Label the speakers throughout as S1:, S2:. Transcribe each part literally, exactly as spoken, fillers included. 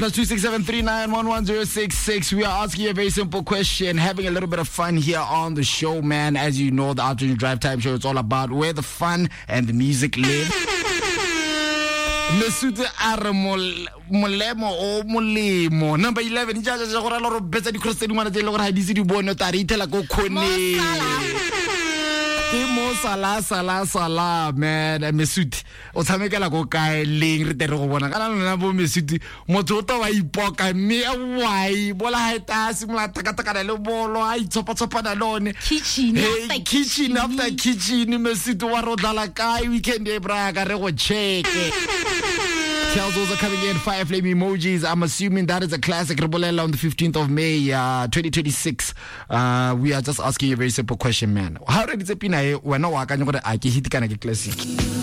S1: Plus two six seven three nine one one zero six six. We are asking you a very simple question, having a little bit of fun here on the show, man. As you know, the Afternoon Drive Time Show, it's all about where the fun and the music live. Mesute are molemo o molemo. Number eleven, ijaja ja gore lo betsa di crossing mana tse le gore ha di se di bone ta re itela go khone. Mo sala sala sala man Mesute o tshamekela go kae leng re tere go bona kana lona bo Mesute motho o ta wa ipoka me why bola ha ta simula taka taka le bolo a itsopa tsopa na lone
S2: kitchen after
S1: kitchen after kitchen Mesute wa rodala kae weekend e bra ka re go check. Tells those are coming in, fire flame emojis. I'm assuming that is a classic. Rebolela on the fifteenth of May, uh, twenty twenty-six. Uh, we are just asking you a very simple question, man. How did it pina e wena wa ka nyoko a ke hit kana ke classic?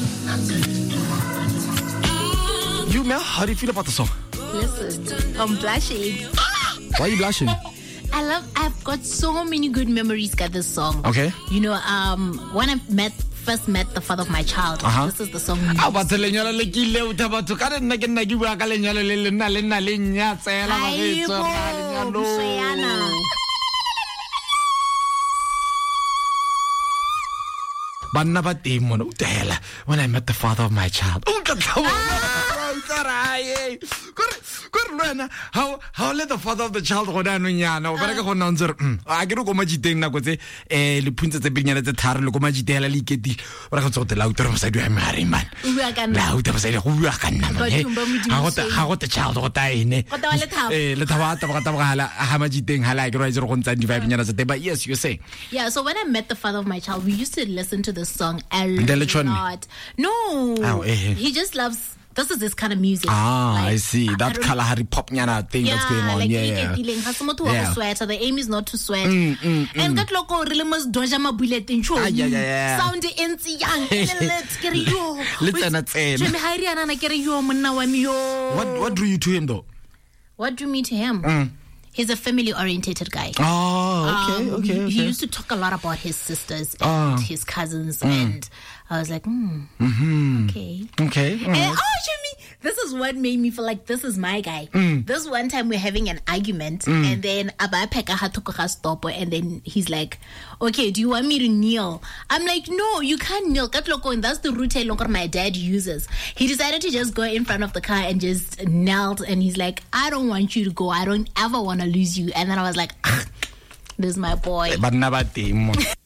S1: You man, how do you feel about the song?
S2: Listen, I'm blushing.
S1: Why are you blushing?
S2: I love, I've got so many good memories with this song.
S1: Okay.
S2: You know, um, when I met first met the father of my child, uh-huh. This is the song.
S1: Ah, but lenyalo le kile o taba to ka nna ke nna ke bua ka lenyalo le le nna le nna le nya tsela ba ke tsona lenyalo. Banna ba teng mona o tela when I met the father of my child. O tla how how let the father of the child go down nyana o bereka go nna ntse a ke re go majiteng nako tse eh le puntse tse binyana tse tharo le go majitela le iketi o re go tsote la utero mosadi wa mare man la utero mosadi go bua ka nna man ha go ta ha go ta child go ta ene eh le thaba ta ba ta ba hala ha majiteng hala ke re go ntsa di vibe nyana tse but yes you say
S2: yeah. So when I met the father of my child, we used to listen to this song a lot. No, oh, eh. He just loves. This is this kind of music.
S1: Ah, like, I see. That Kalahari pop nyana thing
S2: yeah,
S1: that's going on.
S2: Like
S1: yeah, yeah.
S2: yeah. Sweater. The aim is not to sweat.
S1: Mm, mm, mm.
S2: And that loco really must doja ma bullet in show.
S1: Ah, yeah, yeah, yeah.
S2: Sound inti young. Let's get you.
S1: Let's not say. What what drew you to him though?
S2: What drew me to him?
S1: Mm.
S2: He's a family-oriented guy.
S1: Oh, okay,
S2: um,
S1: okay,
S2: he,
S1: okay.
S2: He used to talk a lot about his sisters and
S1: oh.
S2: his cousins,
S1: mm.
S2: and I was like, hmm,
S1: mm-hmm.
S2: okay.
S1: Okay. Mm.
S2: And, oh, Jimmy, this is what made me feel like this is my guy.
S1: Mm.
S2: This one time we're having an argument,
S1: mm.
S2: and then Abapeka had to stop, and then he's like, okay, do you want me to kneel? I'm like, no, you can't kneel. And that's the route my dad uses. He decided to just go in front of the car and just knelt, and he's like, I don't want you to go. I don't ever want to lose you. And then I was like, this is my boy.
S1: But never